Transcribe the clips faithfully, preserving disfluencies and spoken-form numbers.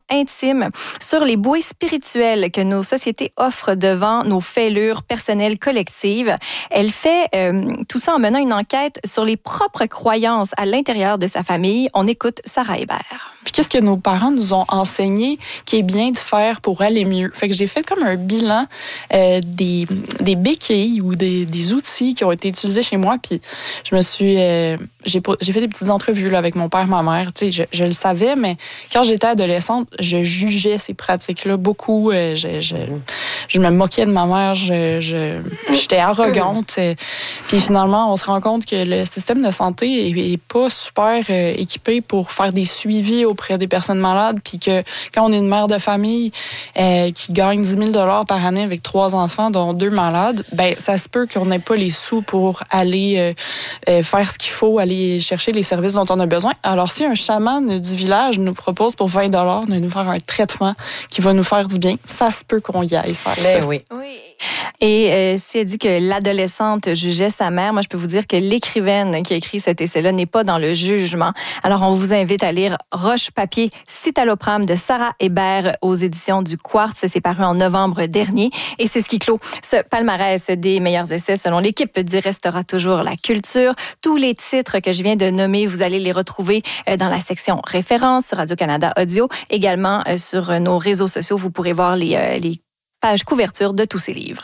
intime sur les bouées spirituelles que nos sociétés offrent devant nos fêlures personnelles collectives. Elle fait euh, tout ça en menant une enquête sur les propres croyances à l'intérieur de sa famille. On écoute Sarah Hébert. Puis qu'est-ce que nos parents nous ont enseigné qui est bien de faire pour aller mieux? Fait que j'ai fait comme un bilan euh, des, des béquilles ou des, des outils qui ont été utilisés chez moi. Puis je me suis... Euh, j'ai, j'ai fait des petites entrevues là, avec mon père, ma mère. Tu sais, je, je le savais, mais quand j'étais adolescente, je jugeais ces pratiques-là beaucoup. Euh, je, je, je me moquais de ma mère. Je, je, j'étais arrogante. Euh, puis finalement, on se rend compte que le système de santé est, est pas super euh, équipé pour faire des suivis auprès des personnes malades, puis que quand on est une mère de famille euh, qui gagne dix mille dollars par année avec trois enfants, dont deux malades, ben ça se peut qu'on n'ait pas les sous pour aller euh, euh, faire ce qu'il faut, aller chercher les services dont on a besoin. Alors, si un chaman du village nous propose pour vingt dollars de nous faire un traitement qui va nous faire du bien, ça se peut qu'on y aille faire ben ça. Oui. oui. Et euh, si elle dit que l'adolescente jugeait sa mère, moi, je peux vous dire que l'écrivaine qui a écrit cet essai-là n'est pas dans le jugement. Alors, on vous invite à lire Roche, papier, citalopram de Sarah Hébert aux éditions du Quartz. C'est paru en novembre dernier. Et c'est ce qui clôt ce palmarès des meilleurs essais selon l'équipe d'Il restera toujours la culture. Tous les titres que je viens de nommer, vous allez les retrouver dans la section références sur Radio-Canada Audio. Également, sur nos réseaux sociaux, vous pourrez voir les, les page couverture de tous ces livres.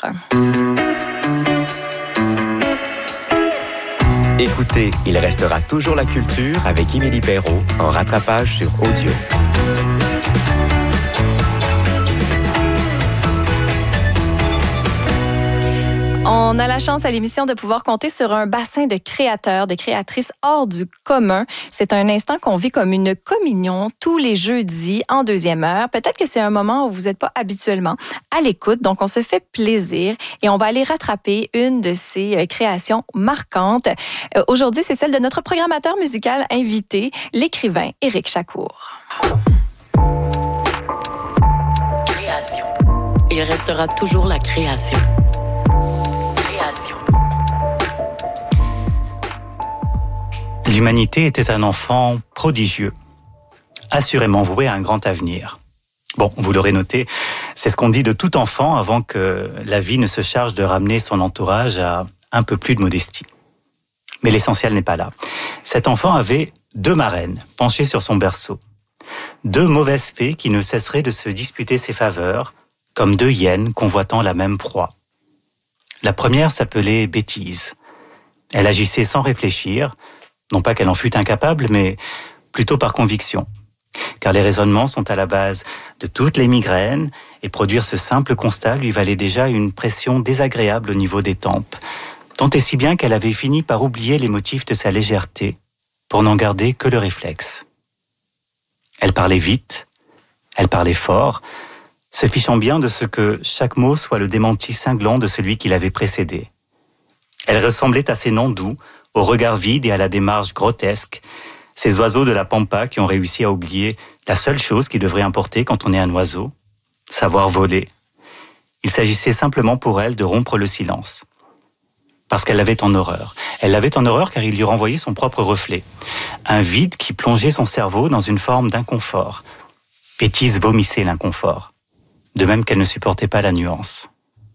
Écoutez, il restera toujours la culture avec Émilie Perrault en rattrapage sur Audio. On a la chance à l'émission de pouvoir compter sur un bassin de créateurs, de créatrices hors du commun. C'est un instant qu'on vit comme une communion tous les jeudis en deuxième heure. Peut-être que c'est un moment où vous n'êtes pas habituellement à l'écoute, donc on se fait plaisir et on va aller rattraper une de ces créations marquantes. Aujourd'hui, c'est celle de notre programmateur musical invité, l'écrivain Éric Chacour. Création. Il restera toujours la création. L'humanité était un enfant prodigieux, assurément voué à un grand avenir. Bon, vous l'aurez noté, c'est ce qu'on dit de tout enfant avant que la vie ne se charge de ramener son entourage à un peu plus de modestie. Mais l'essentiel n'est pas là. Cet enfant avait deux marraines penchées sur son berceau. Deux mauvaises fées qui ne cesseraient de se disputer ses faveurs, comme deux hyènes convoitant la même proie. La première s'appelait Bêtise. Elle agissait sans réfléchir, non pas qu'elle en fût incapable, mais plutôt par conviction. Car les raisonnements sont à la base de toutes les migraines, et produire ce simple constat lui valait déjà une pression désagréable au niveau des tempes, tant et si bien qu'elle avait fini par oublier les motifs de sa légèreté, pour n'en garder que le réflexe. Elle parlait vite, elle parlait fort, se fichant bien de ce que chaque mot soit le démenti cinglant de celui qui l'avait précédé. Elle ressemblait à ces noms doux, au regard vide et à la démarche grotesque, ces oiseaux de la pampa qui ont réussi à oublier la seule chose qui devrait importer quand on est un oiseau, savoir voler. Il s'agissait simplement pour elle de rompre le silence. Parce qu'elle l'avait en horreur. Elle l'avait en horreur car il lui renvoyait son propre reflet. Un vide qui plongeait son cerveau dans une forme d'inconfort. Bêtise vomissait l'inconfort. De même qu'elle ne supportait pas la nuance.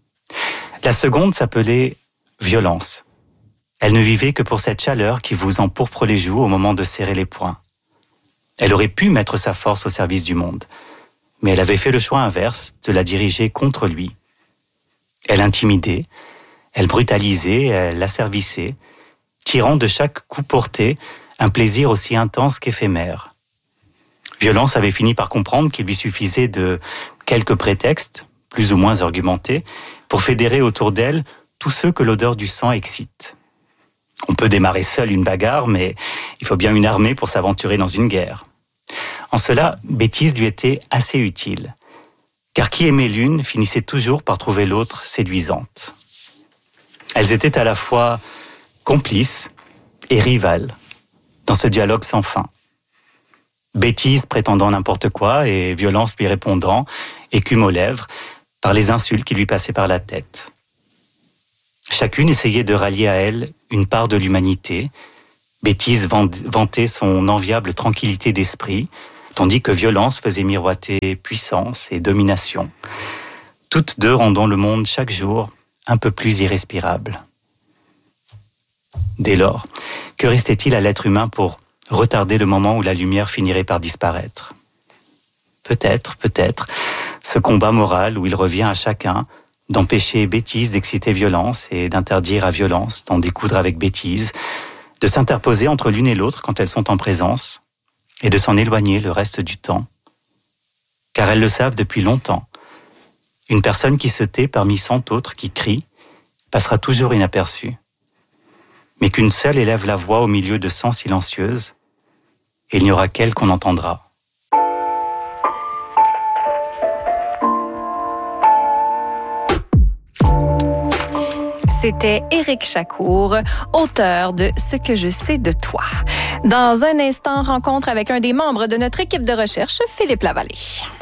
La seconde s'appelait violence. Elle ne vivait que pour cette chaleur qui vous empourpre les joues au moment de serrer les poings. Elle aurait pu mettre sa force au service du monde, mais elle avait fait le choix inverse de la diriger contre lui. Elle intimidait, elle brutalisait, elle asservissait, tirant de chaque coup porté un plaisir aussi intense qu'éphémère. Violence avait fini par comprendre qu'il lui suffisait de quelques prétextes, plus ou moins argumentés, pour fédérer autour d'elle tous ceux que l'odeur du sang excite. On peut démarrer seul une bagarre, mais il faut bien une armée pour s'aventurer dans une guerre. En cela, Bêtise lui était assez utile, car qui aimait l'une finissait toujours par trouver l'autre séduisante. Elles étaient à la fois complices et rivales, dans ce dialogue sans fin. Bêtise prétendant n'importe quoi et violence lui répondant, écume aux lèvres, par les insultes qui lui passaient par la tête. Chacune essayait de rallier à elle une part de l'humanité. Bêtise vantait son enviable tranquillité d'esprit, tandis que violence faisait miroiter puissance et domination. Toutes deux rendant le monde chaque jour un peu plus irrespirable. Dès lors, que restait-il à l'être humain pour retarder le moment où la lumière finirait par disparaître ? Peut-être, peut-être, ce combat moral où il revient à chacun d'empêcher bêtise d'exciter violence et d'interdire à violence d'en découdre avec bêtise, de s'interposer entre l'une et l'autre quand elles sont en présence et de s'en éloigner le reste du temps. Car elles le savent depuis longtemps. Une personne qui se tait parmi cent autres qui crient passera toujours inaperçue. Mais qu'une seule élève la voix au milieu de cent silencieuses, et il n'y aura qu'elle qu'on entendra. C'était Éric Chacour, auteur de « Ce que je sais de toi ». Dans un instant, rencontre avec un des membres de notre équipe de recherche, Philippe Lavallée.